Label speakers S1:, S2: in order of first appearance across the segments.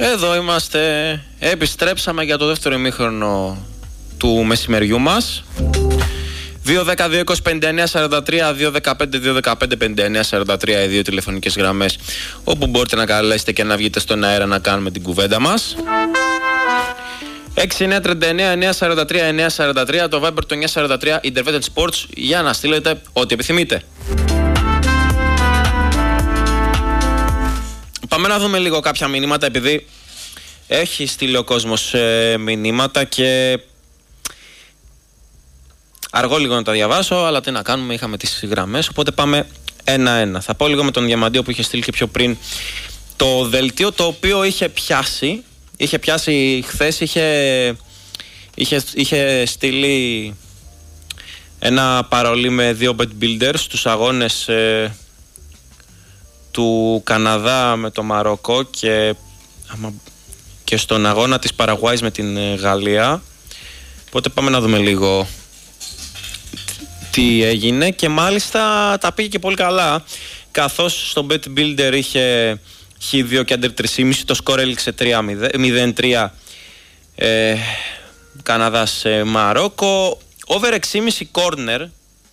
S1: Εδώ είμαστε. Επιστρέψαμε για το δεύτερο ημίχρονο του μεσημεριού μας. 2-10-2-20-59-43, 2-15-2-15-59-43 οι δύο τηλεφωνικές γραμμές όπου μπορείτε να καλέσετε και να βγείτε στον αέρα να κάνουμε την κουβέντα μας. 6-9-39-9-43-9-43, το Viber το 9-43, Interveted Sports, για να στείλετε ό,τι επιθυμείτε. Πάμε να δούμε λίγο κάποια μηνύματα, επειδή έχει στείλει ο κόσμος μηνύματα και αργό λίγο να τα διαβάσω, αλλά τι να κάνουμε, είχαμε τις γραμμές, οπότε πάμε ένα-ένα. Θα πω λίγο με τον Διαμαντίο που είχε στείλει και πιο πριν το δελτίο, το οποίο είχε πιάσει χθες, είχε στείλει ένα παρολί με δύο bet builders στους αγώνες του Καναδά με το Μαρόκο και στον αγώνα της Παραγουάης με την Γαλλία. Οπότε πάμε να δούμε λίγο τι έγινε, και μάλιστα τα πήγε και πολύ καλά, καθώς στο bet builder είχε Χ2 και under 3,5, το σκορ έληξε 0-3 Καναδάς Μαρόκο. Over 6,5 corner.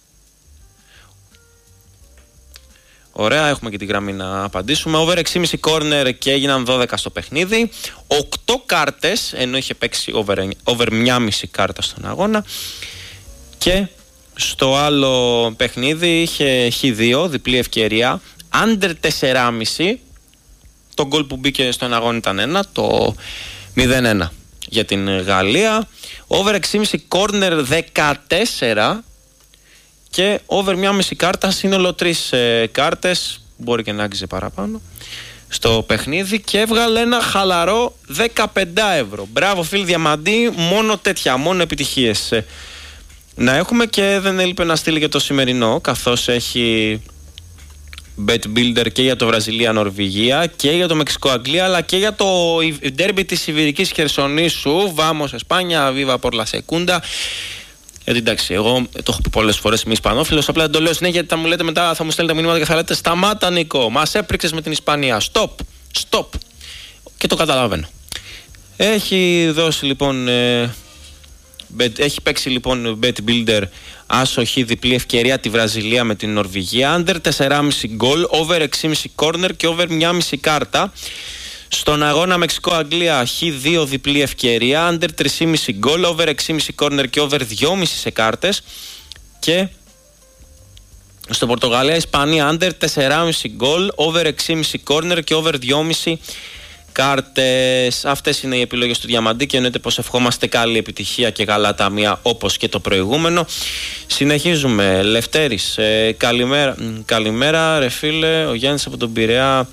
S1: Ωραία, έχουμε και τη γραμμή να απαντήσουμε. Over 6,5 corner και έγιναν 12 στο παιχνίδι. 8 κάρτες, ενώ είχε παίξει over 1,5 κάρτα στον αγώνα. Και στο άλλο παιχνίδι είχε Χ2, διπλή ευκαιρία. Under 4,5. Το γκολ που μπήκε στον αγώνα ήταν 1, το 0-1 για την Γαλλία. Over 6,5 corner 14. Και over 1,5 κάρτα, σύνολο 3 κάρτες, μπορεί και να άγγιζε παραπάνω στο παιχνίδι, και έβγαλε ένα χαλαρό 15 ευρώ. Μπράβο φίλοι Διαμαντή, μόνο τέτοια, μόνο επιτυχίες να έχουμε. Και δεν έλειπε να στείλει και το σημερινό, καθώς έχει bet builder και για το Βραζιλία-Νορβηγία και για το Μεξικό-Αγγλία, αλλά και για το ντέρμπι της Ιβηρικής Χερσονήσου. Vamos España, viva por la segunda. Γιατί εντάξει, εγώ το έχω πει πολλές φορές, είμαι Ισπανόφιλος, απλά δεν το λέω συνέχεια, γιατί θα μου λέτε μετά, θα μου στέλνετε μηνύματα και θα λέτε σταμάτα Νικό, μας έπριξες με την Ισπανία, stop. Και το καταλαβαίνω. Έχει δώσει λοιπόν, έχει παίξει λοιπόν bet builder άσοχη διπλή ευκαιρία τη Βραζιλία με την Νορβηγία, under 4,5 γκολ, over 6,5 corner και over 1,5 κάρτα. Στον αγώνα Μεξικό-Αγγλία Χ2 διπλή ευκαιρία, under 3,5 γκολ, over 6,5 corner και over 2,5 σε κάρτες. Και στο Πορτογαλία-Ισπανία under 4,5 γκολ, over 6,5 corner και over 2,5 κάρτες. Αυτές είναι οι επιλογές του Διαμαντή και εννοείται πως ευχόμαστε καλή επιτυχία και καλά ταμεία όπως και το προηγούμενο. Συνεχίζουμε. Λευτέρης, καλημέρα ρε φίλε, ο Γιάννης από τον Πειραιά.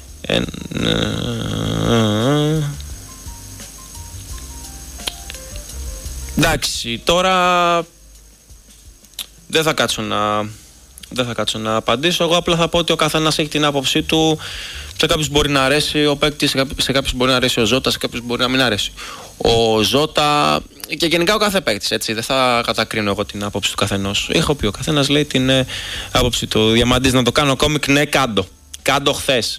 S1: Εντάξει, τώρα δεν θα κάτσω να απαντήσω. Εγώ απλά θα πω ότι ο καθένας έχει την άποψή του. Σε κάποιους μπορεί να αρέσει ο παίκτης, σε κάποιους μπορεί να αρέσει ο Ζώτα, σε κάποιους μπορεί να μην αρέσει ο Ζώτα, και γενικά ο κάθε παίκτης, έτσι. Δεν θα κατακρίνω εγώ την άποψη του καθενός. Έχω πει, ο καθένας λέει την άποψη του. Διαμαντής, να το κάνω κόμικ, ναι, κάντο χθες.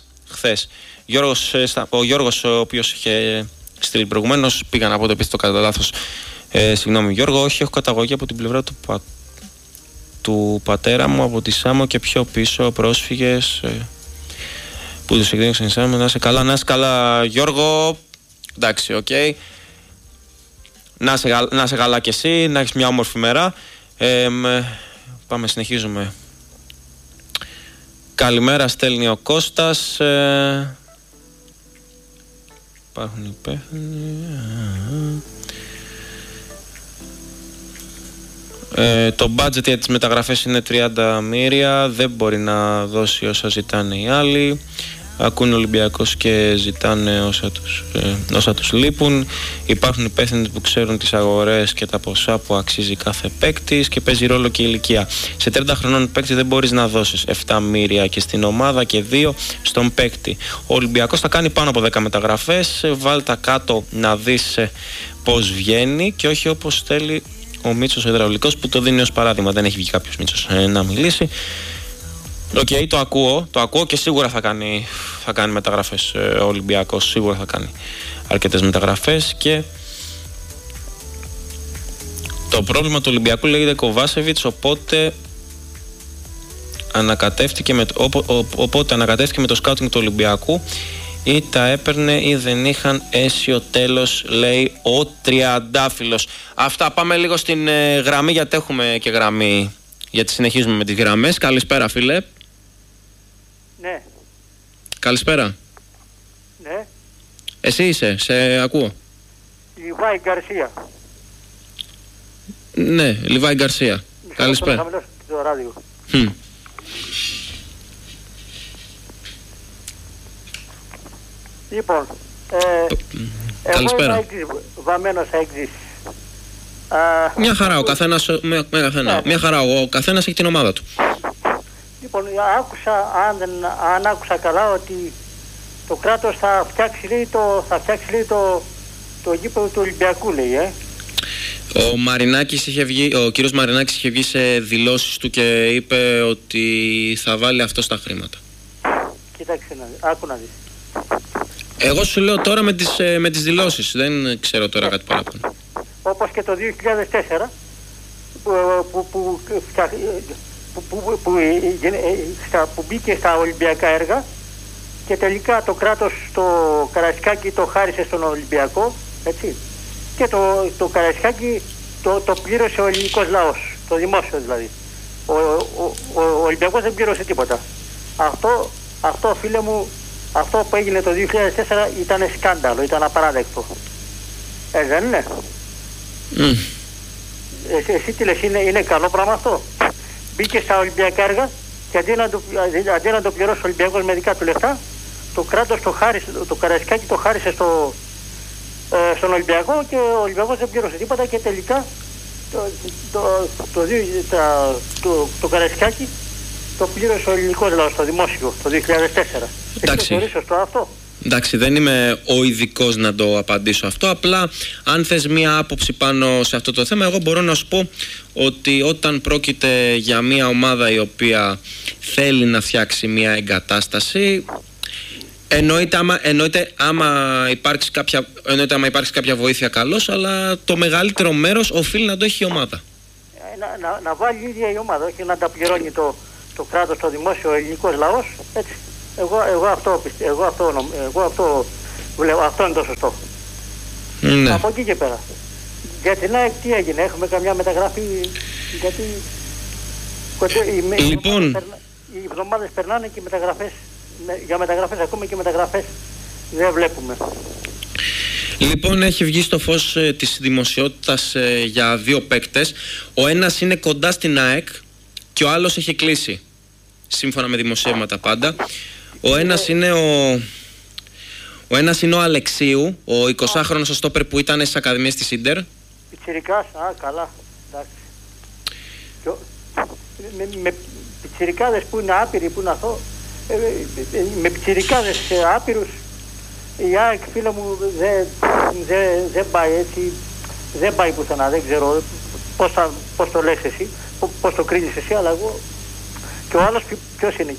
S1: Ο Γιώργος, ο οποίος είχε στείλει προηγουμένως, πήγα να πω το επίθετο κατά λάθος. Συγγνώμη Γιώργο, όχι, έχω καταγωγή από την πλευρά του πατέρα μου, από τη Σάμο και πιο πίσω, πρόσφυγες που τους εκδίνουν Σάμο. Να είσαι καλά Γιώργο. Εντάξει, οκ. Να είσαι καλά κι εσύ, να έχεις μια όμορφη μέρα. Πάμε, συνεχίζουμε. Καλημέρα, στέλνει ο Κώστας. Υπάρχουν υπεύθυνοι. Το budget για τις μεταγραφές είναι 30 μοίρια. Δεν μπορεί να δώσει όσα ζητάνε οι άλλοι. Ακούν Ολυμπιακός και ζητάνε όσα τους λείπουν. Υπάρχουν υπεύθυνοι που ξέρουν τις αγορές και τα ποσά που αξίζει κάθε παίκτης, και παίζει ρόλο και η ηλικία. Σε 30 χρονών παίκτη δεν μπορείς να δώσεις 7 μοίρια και στην ομάδα και 2 στον παίκτη. Ο Ολυμπιακός θα κάνει πάνω από 10 μεταγραφές. Βάλτα κάτω να δεις πώς βγαίνει και όχι όπως θέλει ο Μίτσος ο υδραυλικός, που το δίνει ως παράδειγμα. Δεν έχει βγει κάποιος Μίτσος να μιλήσει. Οκ, το ακούω και σίγουρα θα κάνει μεταγραφές ο Ολυμπιακός, σίγουρα θα κάνει αρκετές μεταγραφές. Και το πρόβλημα του Ολυμπιακού λέγεται Κοβάσεβιτς, οπότε ανακατεύτηκε με το σκάουτινγκ του Ολυμπιακού, ή τα έπαιρνε ή δεν είχαν αίσιο τέλος, λέει ο Τριαντάφυλλος. Αυτά, πάμε λίγο στην γραμμή, γιατί έχουμε και γραμμή, γιατί συνεχίζουμε με τις γραμμές. Καλησπέρα, φίλε.
S2: Ναι.
S1: Καλησπέρα.
S2: Ναι.
S1: Εσύ είσαι, σε ακούω.
S2: Λιβάη Γκαρσία.
S1: Ναι, Λιβάη Γκαρσία. Καλησπέρα.
S2: Το ράδιο. Λοιπόν,
S1: καλησπέρα.
S2: Εγώ βαμμένος έξις.
S1: Μια χαρά, μια χαρά, ο καθένας έχει την ομάδα του.
S2: Λοιπόν, αν άκουσα καλά, ότι το κράτος θα φτιάξει το γήπεδο του Ολυμπιακού, λέει,
S1: Ο κύριος Μαρινάκης είχε βγει σε δηλώσεις του και είπε ότι θα βάλει αυτό στα χρήματα.
S2: Κοίταξε, άκου να δεις.
S1: Εγώ σου λέω τώρα με τις δηλώσεις, δεν ξέρω τώρα κάτι παραπάνω.
S2: Όπως και το 2004 που μπήκε στα Ολυμπιακά έργα και τελικά το κράτος το Καραϊσκάκη το χάρισε στον Ολυμπιακό, έτσι, και το Καραϊσκάκη το πλήρωσε ο ελληνικός λαός, το δημόσιο δηλαδή. Ο Ολυμπιακός δεν πλήρωσε τίποτα. Αυτό, φίλε μου, αυτό που έγινε το 2004 ήταν σκάνδαλο, ήταν απαράδεκτο. Δεν είναι? Εσύ τι λες, είναι καλό πράγμα αυτό? Μπήκε στα Ολυμπιακά έργα και αντί να το πληρώσει ο Ολυμπιακός με δικά του λεφτά, το κράτος το Καραϊσκάκη το χάρισε στον Ολυμπιακό και ο Ολυμπιακός δεν πλήρωσε τίποτα και τελικά το Καραϊσκάκη το πλήρωσε ο ελληνικός λαός, το δημόσιο, το 2004.
S1: Εντάξει. Εντάξει, δεν είμαι ο ειδικός να το απαντήσω αυτό. Απλά, αν θες μία άποψη πάνω σε αυτό το θέμα, εγώ μπορώ να σου πω ότι όταν πρόκειται για μία ομάδα η οποία θέλει να φτιάξει μία εγκατάσταση, εννοείται άμα υπάρξει κάποια βοήθεια, καλώς, αλλά το μεγαλύτερο μέρος οφείλει να το έχει η ομάδα.
S2: Να βάλει η ίδια η ομάδα, όχι να τα πληρώνει το κράτος, το δημόσιο, ο ελληνικός λαός, έτσι. Εγώ αυτό βλέπω, αυτό είναι το σωστό.
S1: Ναι.
S2: Από εκεί και πέρα. Για την ΑΕΚ τι έγινε, έχουμε καμιά μεταγραφή? Γιατί οι εβδομάδες περνάνε και για μεταγραφές ακούμε και μεταγραφές δεν βλέπουμε.
S1: Λοιπόν, έχει βγει στο φως της δημοσιότητας για δύο παίκτες. Ο ένας είναι κοντά στην ΑΕΚ και ο άλλος έχει κλείσει, σύμφωνα με δημοσιεύματα πάντα. Ο ένας είναι ο Αλεξίου, ο 20χρονος στόπερ που ήταν στις ακαδημίες της Ίντερ.
S2: Πιτσιρικάς, καλά, εντάξει. Με πιτσιρικάδες που είναι άπειροι, που είναι αυτό, με πιτσιρικάδες άπειρους, η ΑΕΚ, φίλε μου, δεν πάει έτσι, δεν πάει πουθενά, δεν ξέρω πώς το λες εσύ, πώς το κρίνεις εσύ, αλλά εγώ. Και ο άλλος ποιος είναι?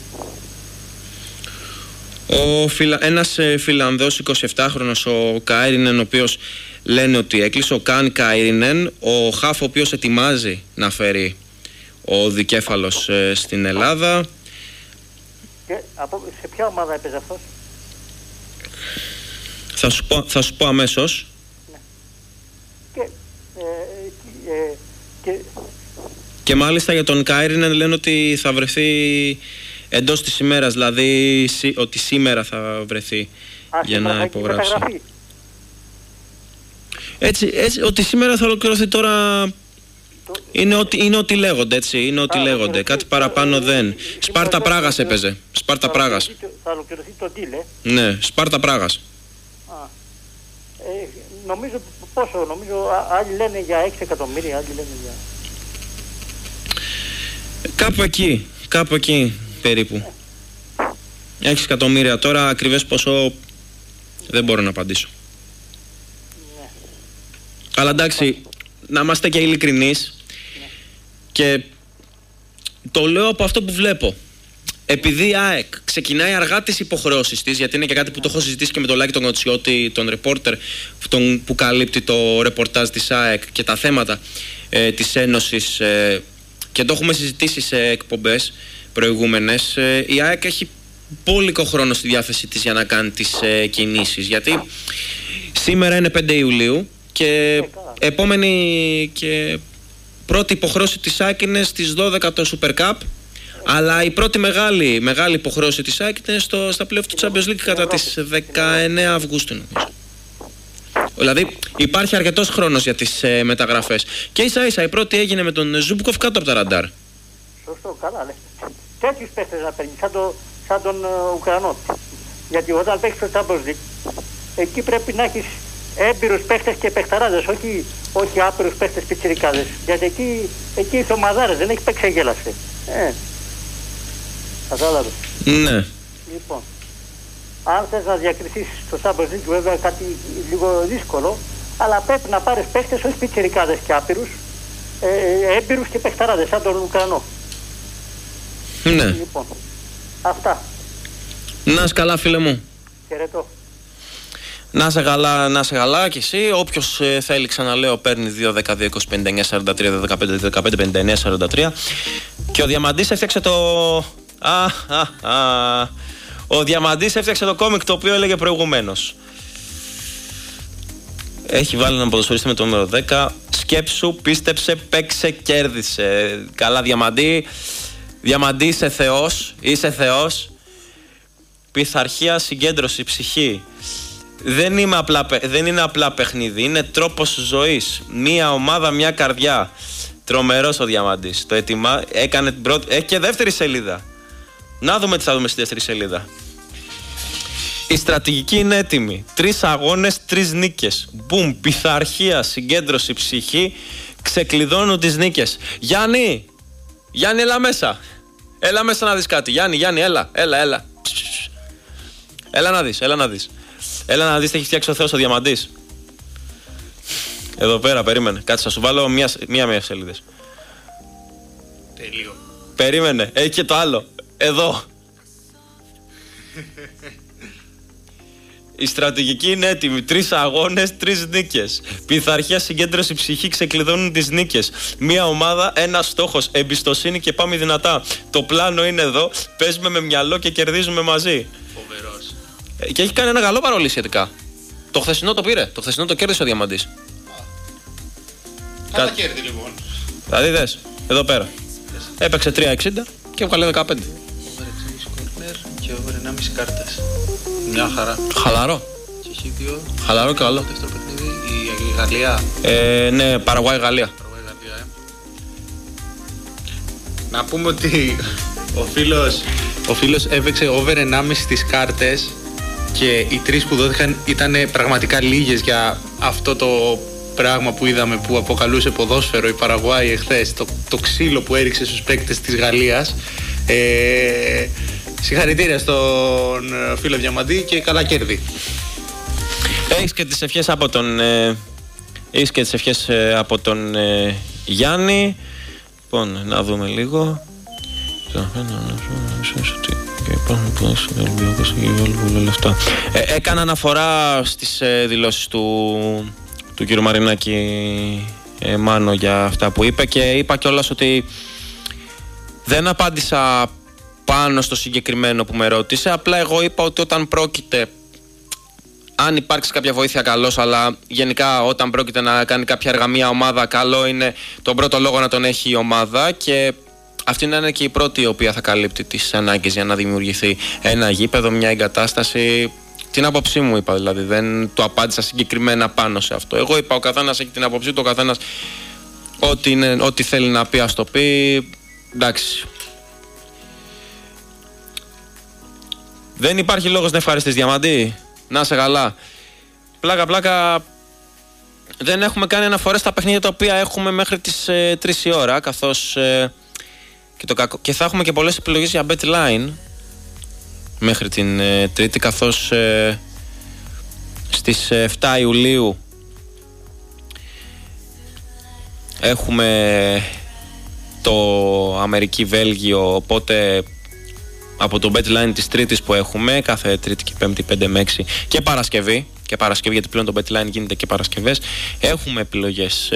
S1: Ένας Φιλανδός 27χρονος, ο Κάιρινεν, ο οποίος λένε ότι έκλεισε. Ο Καν Κάιρινεν, ο Χαφ, ο οποίος ετοιμάζει να φέρει ο δικέφαλος στην Ελλάδα.
S2: Και σε ποια ομάδα έπαιζε αυτός?
S1: Θα σου πω αμέσως.
S2: Ναι.
S1: Και μάλιστα για τον Κάιρινεν λένε ότι θα βρεθεί εντός της ημέρας, δηλαδή ότι σήμερα θα βρεθεί για να υπογράψει. Έτσι, ότι σήμερα θα ολοκληρωθεί τώρα. Είναι ό,τι λέγονται, έτσι. Είναι ό,τι λέγονται. Κάτι παραπάνω δεν. Σπάρτα Πράγας έπαιζε. Σπάρτα Πράγας.
S2: Θα ολοκληρωθεί το deal,
S1: Ναι, Σπάρτα Πράγας.
S2: Νομίζω άλλοι λένε για 6 εκατομμύρια, άλλοι λένε για...
S1: Κάπου εκεί περίπου. 6 εκατομμύρια τώρα, ακριβές ποσό δεν μπορώ να απαντήσω.
S2: Ναι.
S1: Αλλά εντάξει, να είμαστε και ειλικρινείς, και το λέω από αυτό που βλέπω. επειδή η ΑΕΚ ξεκινάει αργά τις υποχρεώσεις της, γιατί είναι και κάτι που το έχω συζητήσει και με τον Λάκη τον Κοτσιώτη, τον ρεπόρτερ που καλύπτει το ρεπορτάζ της ΑΕΚ και τα θέματα της Ένωσης, και το έχουμε συζητήσει σε εκπομπές προηγούμενες, η ΑΕΚ έχει πόλικο χρόνο στη διάθεσή της για να κάνει τις κινήσεις, γιατί σήμερα είναι 5 Ιουλίου και επόμενη και πρώτη υποχρέωση της ΑΕΚ είναι στις 12 το Super Cup, αλλά η πρώτη μεγάλη υποχρέωση της ΑΕΚ είναι στα playoff του Champions League κατά τις 19 Αυγούστου, νομίζω. Δηλαδή υπάρχει αρκετός χρόνος για τις μεταγραφές. Και ίσα-ίσα η πρώτη έγινε με τον Ζούμπκοφ κάτω από τα ραντάρ.
S2: Σωστό, καλά λέει. Τέτοιους παίχτες να παίρνει, σαν τον Ουκρανό. Γιατί όταν παίξεις το Champions League, εκεί πρέπει να έχεις έμπειρους παίχτες και παιχταράδες, όχι άπειρους παίχτες πιτσιρικάδες. Γιατί εκεί οι ομαδάρες δεν έχει παίξει γέλασε. Κατάλαβε.
S1: Ναι.
S2: Λοιπόν, αν θες να διακριθείς στο Champions League, βέβαια κάτι λίγο δύσκολο, αλλά πρέπει να πάρεις παίχτες όχι πιτσιρικάδες και άπειρους, έμπειρους και παιχταράδες, σαν τον Ουκρανό.
S1: Ναι.
S2: Λοιπόν, αυτά.
S1: Να είσαι καλά, φίλε μου.
S2: Χαιρετώ.
S1: Να είσαι καλά κι εσύ. Όποιος θέλει, ξαναλέω, παίρνει 2-10-2-25-9-43, 2-15-15-59-43. Και ο Διαμαντής έφτιαξε ο Διαμαντής έφτιαξε το κόμικ το οποίο έλεγε προηγουμένως. Έχει βάλει έναν ποδοσφαιριστή με το νούμερο 10. Σκέψου, πίστεψε, παίξε, κέρδισε. Καλά, Διαμαντή. Διαμαντή, είσαι θεός. Είσαι θεός. Πειθαρχία, συγκέντρωση, ψυχή. Δεν είναι απλά παιχνίδι. Είναι τρόπος ζωής. Μία ομάδα, μια καρδιά. Τρομερός ο Διαμαντής. Το έτοιμα έκανε την πρώτη. Και δεύτερη σελίδα. Να δούμε τι θα δούμε στη δεύτερη σελίδα. Η στρατηγική είναι έτοιμη. 3 αγώνες, 3 νίκες. Μπουμ, πειθαρχία, συγκέντρωση, ψυχή. Ξεκλειδώνουν τις νίκες. Γιάννη, έλα μέσα. Έλα μέσα να δεις κάτι. Γιάννη, έλα. Έλα να δεις. Έλα να δεις τι έχει φτιάξει ο Θεός ο Διαμαντής. Εδώ πέρα, περίμενε. Κάτσε, θα σου βάλω μία σελίδες.
S3: Τελείω.
S1: Περίμενε, έχει και το άλλο. Εδώ. Η στρατηγική είναι έτοιμη. 3 αγώνες, 3 νίκες. Πειθαρχία, συγκέντρωση, ψυχή ξεκλειδώνουν τις νίκες. Μία ομάδα, ένας στόχος. Εμπιστοσύνη και πάμε δυνατά. Το πλάνο είναι εδώ. Παίζουμε με μυαλό και κερδίζουμε μαζί.
S3: Φοβερός.
S1: Και έχει κάνει ένα καλό παρόλο σχετικά. Το χθεσινό το πήρε. Το χθεσινό το κέρδισε ο Διαμαντής.
S3: Καλά κέρδη λοιπόν.
S1: Δηλαδή δες, εδώ πέρα. Έπαιξε 3,60 και έβγαλε 15.
S3: Over 6,5 κόρνερ και over 1,5 κάρτες. Μια χαρά.
S1: Χαλαρό.
S3: Και έχει 2.
S1: Χαλαρό και καλό.
S3: Δεύτερο παιχνίδι, η Γαλλία.
S1: Ναι, Παραγουάη-Γαλλία.
S3: Να πούμε ότι ο φίλος έπαιξε over 1,5 στις κάρτες και οι 3 που δόθηκαν ήταν πραγματικά λίγες για αυτό το πράγμα που είδαμε που αποκαλούσε ποδόσφαιρο η Παραγουάη εχθές, το ξύλο που έριξε στους παίκτες της Γαλλίας. Συγχαρητήρια στον φίλο Διαμαντή και καλά κέρδη.
S1: Έχεις και τις ευχές από τον Γιάννη. Λοιπόν, να δούμε λίγο. Έκανα αναφορά στις δηλώσεις του κ. Μαρινάκη Μάνο για αυτά που είπε και είπα κιόλας ότι δεν απάντησα πάνω στο συγκεκριμένο που με ρώτησε. Απλά εγώ είπα ότι όταν πρόκειται, αν υπάρξει κάποια βοήθεια καλώς, αλλά γενικά όταν πρόκειται να κάνει κάποια έργα μια ομάδα, καλό είναι τον πρώτο λόγο να τον έχει η ομάδα και αυτή να είναι και η πρώτη η οποία θα καλύπτει τις ανάγκες για να δημιουργηθεί ένα γήπεδο, μια εγκατάσταση. Την άποψή μου είπα, δηλαδή δεν το απάντησα συγκεκριμένα πάνω σε αυτό. Εγώ είπα ο καθένας έχει την άποψή του, ο καθένας ό,τι θέλει να πει ας το πει. Εντάξει. Δεν υπάρχει λόγος να ευχαριστείς Διαμαντή. Να είσαι καλά. Πλάκα δεν έχουμε κάνει αναφορές στα παιχνίδια τα οποία έχουμε μέχρι τις 3 η ώρα, καθώς και θα έχουμε και πολλές επιλογές για BetLine μέχρι την Τρίτη, καθώς στις 7 Ιουλίου έχουμε το Αμερική-Βέλγιο, οπότε από το BetLine της Τρίτης που έχουμε κάθε Τρίτη και Πέμπτη 5 με 6 και Παρασκευή, γιατί πλέον το BetLine γίνεται και Παρασκευές. Έχουμε επιλογές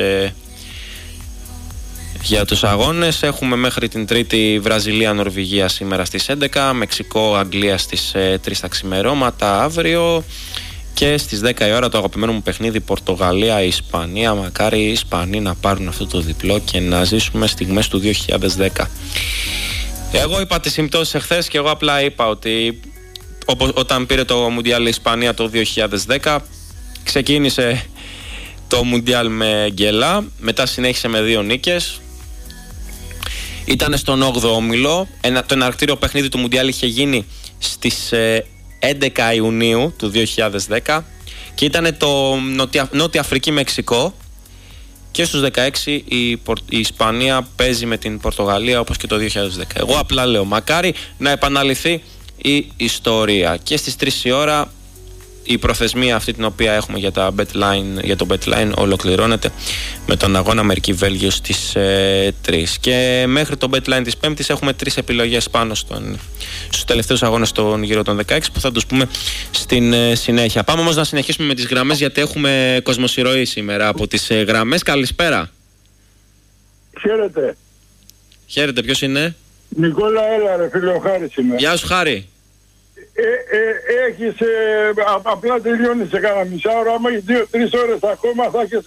S1: για τους αγώνες. Έχουμε μέχρι την Τρίτη Βραζιλία-Νορβηγία σήμερα στις 11, Μεξικό-Αγγλία στις 3 τα ξημερώματα αύριο, και στις 10 η ώρα το αγαπημένο μου παιχνίδι Πορτογαλία-Ισπανία. Μακάρι οι Ισπανοί να πάρουν αυτό το διπλό και να ζήσουμε στιγμές του 2010. Εγώ είπα τις συμπτώσεις εχθές και εγώ απλά είπα ότι όταν πήρε το Μουντιάλ η Ισπανία το 2010, ξεκίνησε το Μουντιάλ με γκέλα, μετά συνέχισε με 2 νίκες. Ήταν στον 8ο όμιλο. Το εναρκτήριο παιχνίδι του Μουντιάλ είχε γίνει στις 11 Ιουνίου του 2010 και ήταν το Νότια Αφρική-Μεξικό, και στους 16 η Ισπανία παίζει με την Πορτογαλία όπως και το 2010. Εγώ απλά λέω μακάρι να επαναληφθεί η ιστορία. Και στις 3 η ώρα η προθεσμία αυτή την οποία έχουμε για το BetLine ολοκληρώνεται με τον αγώνα Αμερική-Βέλγιο στις 3. Και μέχρι το BetLine της Πέμπτης έχουμε 3 επιλογές πάνω στους τελευταίους αγώνες στον γύρο των 16 που θα τους πούμε στην συνέχεια. Πάμε όμως να συνεχίσουμε με τις γραμμές, γιατί έχουμε κοσμοσυρωή σήμερα από τις γραμμές. Καλησπέρα.
S4: Χαίρετε.
S1: Χαίρετε, ποιος είναι?
S4: Νικόλα, έλα ρε φίλε, ο Χάρης είμαι.
S1: Γεια σου Χάρη.
S4: Έχεις απλά τελειώνει σε κάνα μισάωρο. Άμα έχεις 2-3 ώρες ακόμα θα έχεις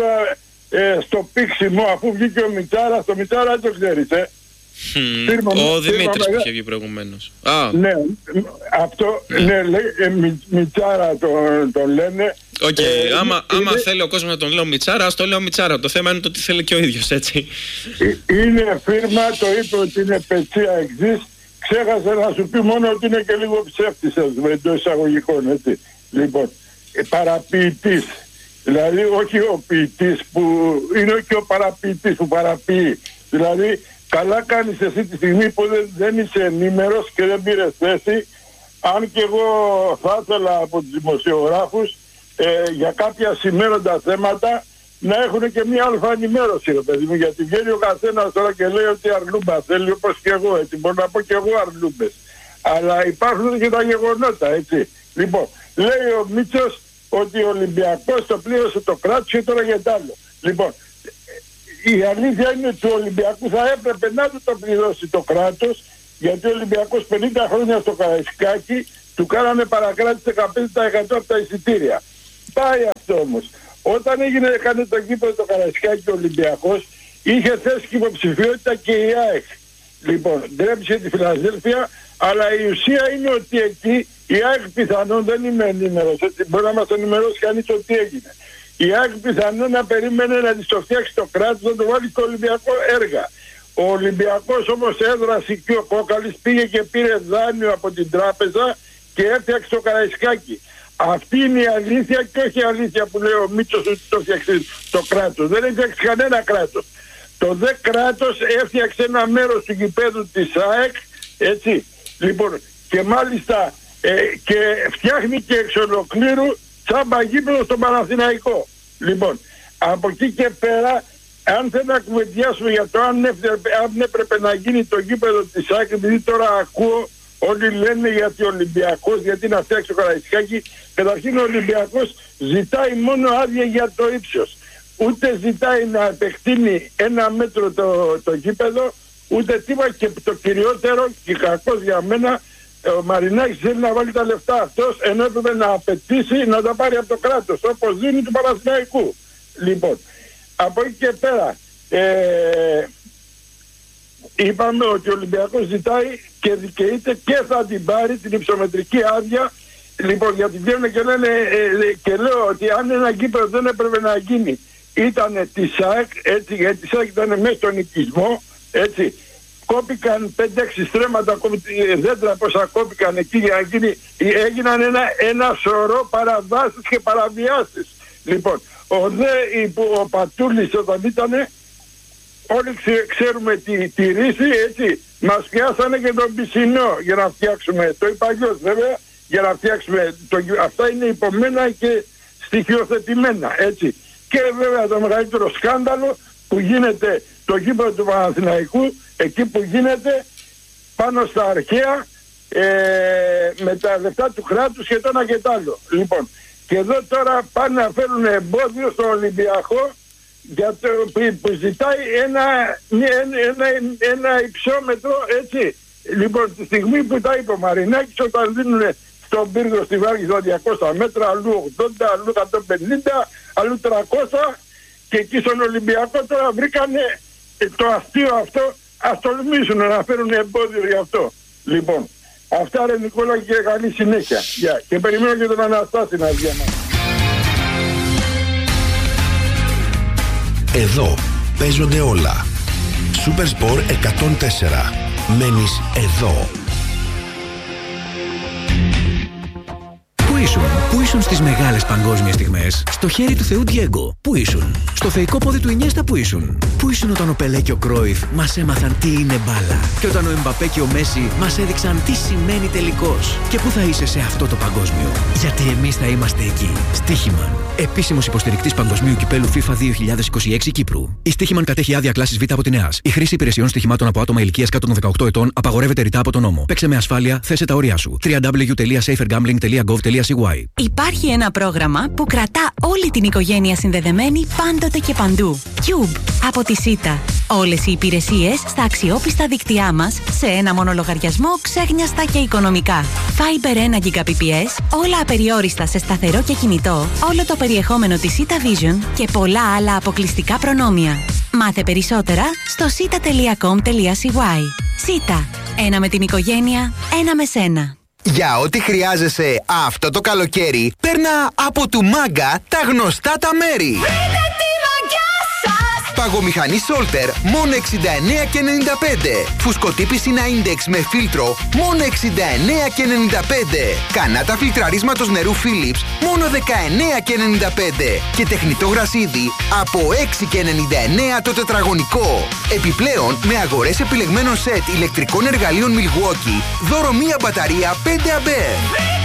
S4: στο πήξιμο, αφού βγήκε ο Μιτσάρας. Το Μιτσάρα δεν το ξέρεις,
S1: Ο Δημήτρης που είχε βγει προηγουμένως.
S4: Ναι, αυτό, ναι, Μιτσάρα τον λένε.
S1: Άμα θέλει ο κόσμος να τον λέω Μιτσάρα, ας το λέω Μιτσάρα. Το θέμα είναι το τι θέλει και ο ίδιος, έτσι.
S4: Είναι φίρμα, το είπε ότι είναι πετσία εξής. Ξέχασε να σου πει μόνο ότι είναι και λίγο ψεύτης εντός εισαγωγικών, έτσι. Λοιπόν, παραποιητής. Δηλαδή όχι ο ποιητής που είναι και ο παραποιητής που παραποιεί. Δηλαδή καλά κάνεις εσύ τη στιγμή που δεν είσαι ενήμερος και δεν πήρες θέση. Αν και εγώ θα ήθελα από τους δημοσιογράφους για κάποια σημαίνοντα θέματα να έχουν και μια αλφα ενημέρωση, ρε παιδί μου, γιατί βγαίνει ο καθένας τώρα και λέει ότι αρλούμπα θέλει, όπως και εγώ, έτσι, μπορώ να πω και εγώ αρλούμπες. Αλλά υπάρχουν και τα γεγονότα, έτσι. Λοιπόν, λέει ο Μίτσος ότι ο Ολυμπιακός το πλήρωσε το κράτος και τώρα για τ' άλλο. Λοιπόν, η αλήθεια είναι ότι ο Ολυμπιακός θα έπρεπε να το πληρώσει το κράτος, γιατί ο Ολυμπιακός 50 χρόνια στο Καραϊσκάκι του κάνανε παρακράτηση 15% από τα εισιτήρια. Πάει αυτό όμως. Όταν έκανε το γήπεδο το Καραϊσκάκι ο Ολυμπιακός, είχε θέσει και υποψηφιότητα και η ΑΕΚ. Λοιπόν, ντρέψε τη Φιλαδέλφια, αλλά η ουσία είναι ότι εκεί η ΑΕΚ πιθανόν, δεν είμαι ενήμερος, έτσι, μπορεί να μας ενημερώσει κανείς ότι έγινε. Η ΑΕΚ πιθανόν να περίμενε να της το φτιάξει το κράτος, να το βάλει στο Ολυμπιακό έργα. Ο Ολυμπιακός όμως έδρασε και ο Κόκαλης πήγε και πήρε δάνειο από την τράπεζα και έφτιαξε το Καραϊσκάκι. Αυτή είναι η αλήθεια και όχι η αλήθεια που λέει ο Μίτσος ότι το έφτιαξε το κράτος. Δεν έφτιαξε κανένα κράτος. Το δε κράτος έφτιαξε ένα μέρος του γηπέδου της ΑΕΚ, έτσι. Λοιπόν, και μάλιστα και φτιάχνει και εξ ολοκλήρου τσάμπα γήπεδο στον Παναθηναϊκό. Λοιπόν, από εκεί και πέρα, αν θέλω να κουβεντιάσουμε για το αν έπρεπε να γίνει το γήπεδο της ΑΕΚ, επειδή τώρα ακούω όλοι λένε γιατί ο Ολυμπιακός, γιατί να φτιάξει το Καραϊσκάκι. Καταρχήν ο Ολυμπιακός ζητάει μόνο άδεια για το ύψος. Ούτε ζητάει να επεκτείνει 1 μέτρο το γήπεδο, ούτε τίποτα, και το κυριότερο και κακός για μένα, ο Μαρινάκης θέλει να βάλει τα λεφτά αυτός, ενώ έπρεπε να απαιτήσει να τα πάρει από το κράτος, όπως δίνει του Παναθηναϊκού. Λοιπόν, από εκεί και πέρα, είπαμε ότι ο Ολυμπιακός ζητάει και δικαιείται και θα την πάρει την υψομετρική άδεια. Λοιπόν, γιατί βγαίνουν και λένε και λέω ότι αν ένα γήπεδο δεν έπρεπε να γίνει ήταν τη ΣΑΕΚ, έτσι, γιατί η ΣΑΕΚ ήταν μέσα στον οικισμό, έτσι. Κόπηκαν 5-6 στρέμματα, δέντρα πόσα κόπηκαν εκεί για να γίνει, έγιναν ένα σωρό παραβάσεις και παραβιάσεις. Λοιπόν, ο Πατούλης όταν ήτανε, όλοι ξέρουμε τη ρίση, έτσι, μας πιάσανε και τον πισινό για να φτιάξουμε, το είπα αλλιώς βέβαια, για να φτιάξουμε, αυτά είναι υπομένα και στοιχειοθετημένα, έτσι. Και βέβαια το μεγαλύτερο σκάνδαλο που γίνεται το γήπεδο του Παναθηναϊκού, εκεί που γίνεται πάνω στα αρχαία, με τα λεφτά του κράτους και το ένα και το άλλο. Λοιπόν, και εδώ τώρα πάνε να φέρουν εμπόδιο στον Ολυμπιακό για το που ζητάει ένα υψόμετρο, έτσι. Λοιπόν, τη στιγμή που τα είπε ο Μαρινάκης, όταν δίνουν στον πύργο στη Βάργη 200 μέτρα, αλλού 80, αλλού 150, αλλού 300, και εκεί στον Ολυμπιακό τώρα βρήκανε το αστείο αυτό, ας τολμήσουν να φέρουν εμπόδιο γι' αυτό. Λοιπόν, αυτά ρε Νικόλα, και καλή συνέχεια. Και περιμένω και τον Αναστάση να βγει.
S5: Εδώ παίζονται όλα. Super Sport 104. Μένεις εδώ.
S6: Πού ήσουν στις μεγάλες παγκόσμιες στιγμές? Στο χέρι του Θεού Διέγκο. Πού ήσουν? Στο θεϊκό πόδι του Ινιέστα. Πού ήσουν? Πού ήσουν όταν ο Πελέ και ο Κρόιφ μας έμαθαν τι είναι μπάλα? Και όταν ο Εμπαπέ και ο Μέση μας έδειξαν τι σημαίνει τελικός? Και πού θα είσαι σε αυτό το παγκόσμιο? Γιατί εμείς θα είμαστε εκεί. Στίχημαν. Επίσημος υποστηρικτής Παγκοσμίου Κυπέλου FIFA 2026 Κύπρου. Η Στίχημαν κατέχει άδεια κλάσης Β από την ΕΑΣ. Η χρήση υπηρεσιών στοιχημάτων από άτομα ηλικίας κάτω των 18 ετών απαγορεύεται ρητά από τον νόμο. Παίξε με ασφάλεια, θέσε τα όρια σου. www.safergambling.gov.cy.
S7: Υπάρχει ένα πρόγραμμα που κρατά όλη την οικογένεια συνδεδεμένη πάντοτε και παντού. Cube από τη ΣΥΤΑ. Όλες οι υπηρεσίες στα αξιόπιστα δίκτυά μας σε ένα μόνο λογαριασμό, ξέχνιαστα και οικονομικά. Fiber 1 Gbps, όλα απεριόριστα σε σταθερό και κινητό, όλο το περιεχόμενο της ΣΥΤΑ Vision και πολλά άλλα αποκλειστικά προνόμια. Μάθε περισσότερα στο sita.com.cy. ΣΥΤΑ. Ένα με την οικογένεια, ένα με σένα.
S8: Για ό,τι χρειάζεσαι αυτό το καλοκαίρι, παίρνα από του Μάγκα τα γνωστά τα μέρη. Παγομηχανή Solter, μόνο 69,95. Φουσκωτή πισίνα Index με φίλτρο, μόνο 69,95. Κανάτα φιλτραρίσματος νερού Philips, μόνο 19,95. Και τεχνητό γρασίδι από 6,99 το τετραγωνικό. Επιπλέον, με αγορές επιλεγμένων σετ ηλεκτρικών εργαλείων Milwaukee, δώρο μία μπαταρία 5 αμπέρ.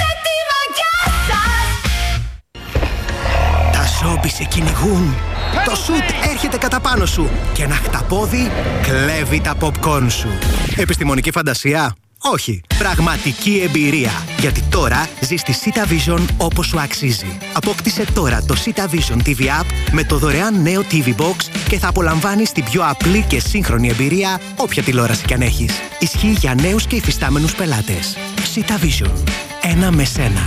S9: Τα ζόμπι σε κυνηγούν. Το σουτ έρχεται κατά πάνω σου και ένα χταπόδι κλέβει τα popcorn σου. Επιστημονική φαντασία? Όχι. Πραγματική εμπειρία. Γιατί τώρα ζεις τη Sita Vision όπως σου αξίζει. Απόκτησε τώρα το Sita Vision TV App με το δωρεάν νέο TV Box και θα απολαμβάνεις την πιο απλή και σύγχρονη εμπειρία όποια τηλεόραση κι αν έχεις. Ισχύει για νέους και υφιστάμενους πελάτες. Sita Vision. Ένα με σένα.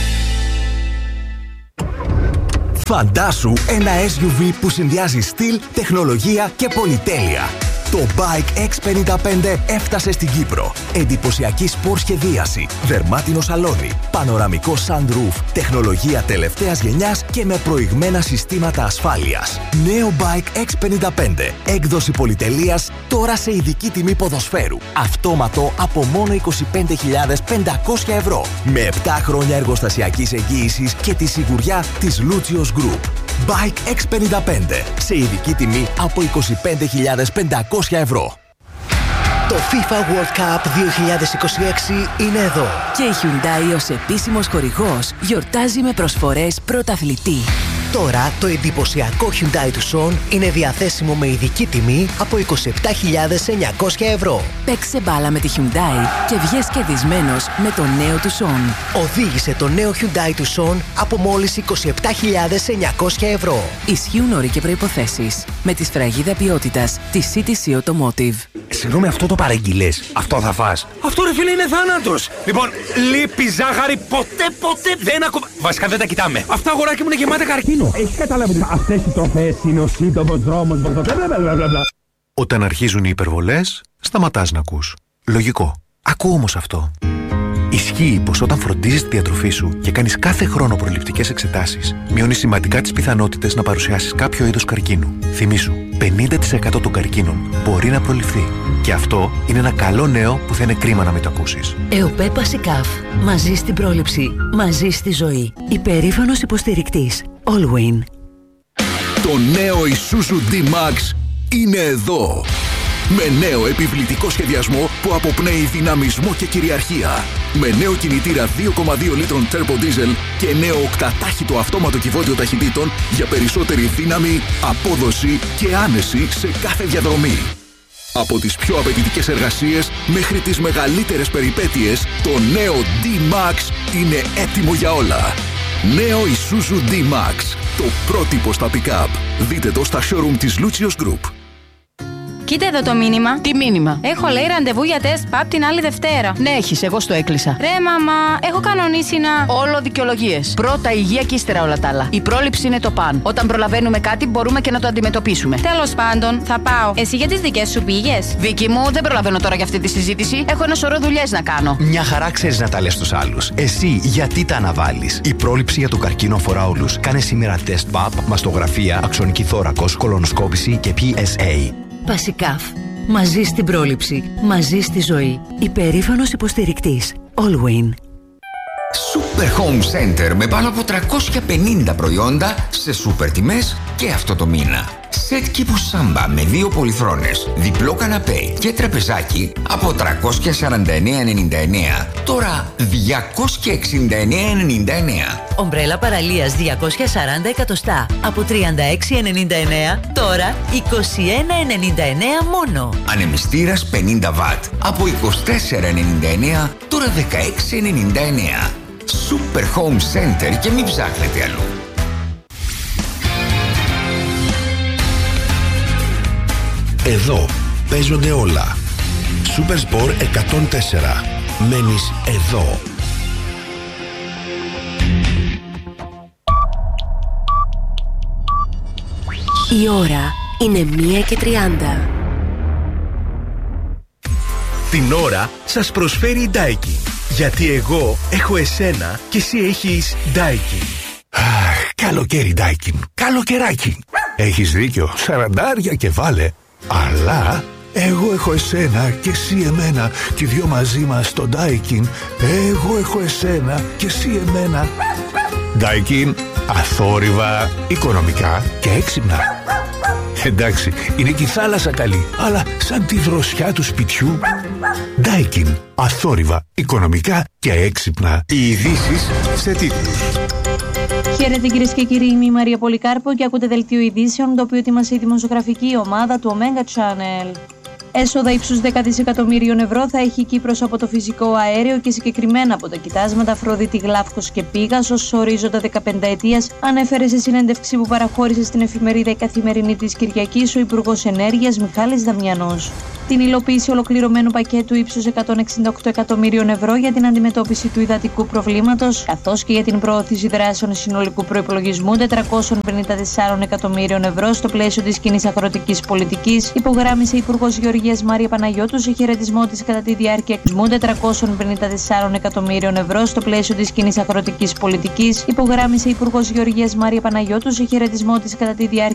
S5: Φαντάσου ένα SUV που συνδυάζει στυλ, τεχνολογία και πολυτέλεια. Το Bike X55 έφτασε στην Κύπρο. Εντυπωσιακή σπορ σχεδίαση, δερμάτινο σαλόνι, πανοραμικό sunroof, τεχνολογία τελευταίας γενιάς και με προηγμένα συστήματα ασφάλειας. Νέο Bike X55, έκδοση πολυτελείας, τώρα σε ειδική τιμή ποδοσφαίρου. Αυτόματο από μόνο 25.500 ευρώ. Με 7 χρόνια εργοστασιακής εγγύησης και τη σιγουριά της Lucios Group. Bike X55, σε ειδική τιμή από 25.500 ευρώ.
S9: Το FIFA World Cup 2026 είναι εδώ.
S7: Και η Hyundai ως επίσημος χορηγός γιορτάζει με προσφορές πρωταθλητή.
S9: Τώρα το εντυπωσιακό Hyundai Tucson είναι διαθέσιμο με ειδική τιμή από 27.900 ευρώ.
S7: Παίξε μπάλα με τη Hyundai και βγες κερδισμένος με το νέο Tucson.
S9: Οδήγησε το νέο Hyundai Tucson από μόλις 27.900 ευρώ.
S7: Ισχύουν όροι και προϋποθέσεις. Με τη σφραγίδα ποιότητας της CTC Automotive.
S10: Συγγνώμη, αυτό το παραγγείλες? Αυτό θα φας? Αυτό ρε φίλε είναι θάνατος. Λοιπόν, λίπη, ζάχαρη, ποτέ δεν ακόμα. Βασικά δεν τα κοιτάμε. Αυτά αγοράκι μου είναι γεμάτα καρκίνο.
S11: Έχεις καταλάβει ότι αυτές οι τροφές είναι ο σύντομος δρόμος?
S12: Όταν αρχίζουν οι υπερβολές, σταματάς να ακούς. Λογικό. Ακού όμως αυτό. Ισχύει πως όταν φροντίζεις τη διατροφή σου και κάνεις κάθε χρόνο προληπτικές εξετάσεις, μειώνεις σημαντικά τις πιθανότητες να παρουσιάσεις κάποιο είδος καρκίνου. Θυμήσου, 50% των καρκίνων μπορεί να προληφθεί. Και αυτό είναι ένα καλό νέο που θα είναι κρίμα να μην το ακούσεις.
S13: ΕΟΠΕ Πασικάφ. Μαζί στην πρόληψη, μαζί στη ζωή. Υπερήφανος υποστηρικτής. Allwyn.
S5: Το νέο Isuzu D-Max είναι εδώ. Με νέο επιβλητικό σχεδιασμό που αποπνέει δυναμισμό και κυριαρχία. Με νέο κινητήρα 2,2 λίτρων turbo diesel και νέο οκτατάχυτο αυτόματο κυβότιο ταχυτήτων για περισσότερη δύναμη, απόδοση και άνεση σε κάθε διαδρομή.
S14: Από τις πιο απαιτητικές εργασίες μέχρι τις μεγαλύτερες περιπέτειες, το νέο D-Max είναι έτοιμο για όλα. Νέο Isuzu D-Max, το πρότυπο στα pick-up. Δείτε το στα showroom της Lucius Group.
S15: Κοίτα εδώ το μήνυμα.
S16: Τι μήνυμα?
S15: Έχω λέει ραντεβού για τεστ ΠΑΠ την άλλη Δευτέρα.
S16: Ναι, έχεις, εγώ στο έκλεισα.
S15: Ρε μαμά, έχω κανονίσει να.
S16: Όλο δικαιολογίες. Πρώτα υγεία και ύστερα όλα τα άλλα. Η πρόληψη είναι το παν. Όταν προλαβαίνουμε κάτι, μπορούμε και να το αντιμετωπίσουμε.
S15: Τέλος πάντων, θα πάω. Εσύ για τις δικές σου πήγες?
S16: Βίκυ μου, δεν προλαβαίνω τώρα για αυτή τη συζήτηση. Έχω ένα σωρό δουλειές να κάνω.
S17: Μια χαρά ξέρεις να τα λες στους άλλους. Εσύ γιατί τα αναβάλεις? Η πρόληψη για το καρκίνο αφορά όλους. Κάνε σήμερα τεστ ΠΑΠ, μαστογραφία, αξονική θώρακος, κολονοσκόπηση και PSA.
S13: Πασικάφ. Μαζί στην πρόληψη. Μαζί στη ζωή. Υπερήφανος υποστηρικτής. Allwyn.
S18: Super Home Center με πάνω από 350 προϊόντα σε σούπερ τιμές και αυτό το μήνα. Σετ κήπου σάμπα με 2 πολυθρόνες, διπλό καναπέ και τραπεζάκι από 349,99. Τώρα 269,99.
S13: Ομπρέλα παραλίας 240 εκατοστά από 36,99. Τώρα 21,99 μόνο.
S18: Ανεμιστήρας 50 βατ από 24,99. Τώρα 16,99. Super Home Center και μην ψάχνετε αλλού.
S19: Εδώ παίζονται όλα. Super Sport 104. Μένεις εδώ.
S20: Η ώρα είναι 1:30.
S21: Την ώρα σας προσφέρει η Daikin. Γιατί εγώ έχω εσένα και εσύ έχεις Daikin.
S19: Καλοκαίρι Daikin. Καλοκαιράκι. Έχεις δίκιο. 40 και βάλε. Αλλά εγώ έχω εσένα και εσύ εμένα. Και οι δυο μαζί μας στο Daikin. Εγώ έχω εσένα και εσύ εμένα. Daikin, αθόρυβα, οικονομικά και έξυπνα. Εντάξει, είναι και η θάλασσα καλή, αλλά σαν τη δροσιά του σπιτιού. Daikin, αθόρυβα, οικονομικά και έξυπνα. Οι ειδήσεις σε τίτλους.
S22: Χαίρετε κυρίες και κύριοι, είμαι η Μαρία Πολυκάρπου και ακούτε δελτίο ειδήσεων, το οποίο ετοιμασε η δημοσιογραφική ομάδα του Omega Channel. Έσοδα ύψους 10 δισεκατομμύριων ευρώ θα έχει η Κύπρος από το φυσικό αέριο και συγκεκριμένα από τα κοιτάσματα Αφροδίτη, Γλάφκος και Πήγας ως ορίζοντα 15 ετίας, ανέφερε σε συνέντευξη που παραχώρησε στην εφημερίδα Η Καθημερινή της Κυριακής ο Υπουργός Ενέργειας Μιχάλης Δαμιανός. Την υλοποίηση ολοκληρωμένου πακέτου ύψους 168 εκατομμύριων ευρώ για την αντιμετώπιση του υδατικού προβλήματος, καθώς και για την προώθηση δράσεων συνολικού προϋπολογισμού 454 εκατομμύριων ευρώ στο πλαίσιο της κοινής αγροτικής πολιτικής, υπογράμμισε η Υπουργός Γεωργίας Μάρια Παναγιώτου σε χαιρετισμό της κατά τη διάρκεια 454 εκατομμύριων ευρώ στο πλαίσιο της κοινής αγροτικής πολιτικής, υπογράμμισε η Υπουργός Γεωργίας Μάρια Παναγιώτου σε χαιρετισμό της κατά τη διάρκεια